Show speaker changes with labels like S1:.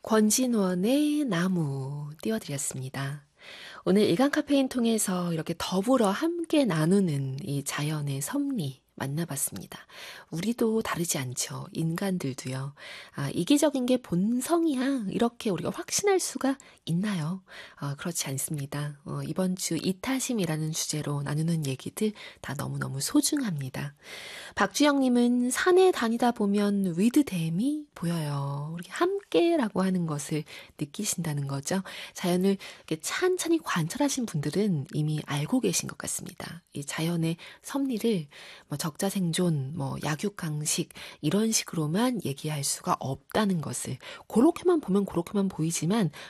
S1: 권진원의 나무 띄워드렸습니다. 오늘 일간 카페인 통해서 이렇게 더불어 함께 나누는 이 자연의 섭리 만나봤습니다. 우리도 다르지 않죠. 인간들도요. 이기적인 게 본성이야. 이렇게 우리가 확신할 수가 있나요? 그렇지 않습니다. 이번 주 이타심이라는 주제로 나누는 얘기들 다 너무너무 소중합니다. 박주영님은 산에 다니다 보면 위드댐이 보여요. 우리 함께라고 하는 것을 느끼신다는 거죠. 자연을 이렇게 찬찬히 관찰하신 분들은 이미 알고 계신 것 같습니다. 이 자연의 섭리를 뭐 적자생존, 뭐 약육강식 이런 식으로만 얘기할 수가 없다는 것을 그렇게만 보면 그렇게만 보이지만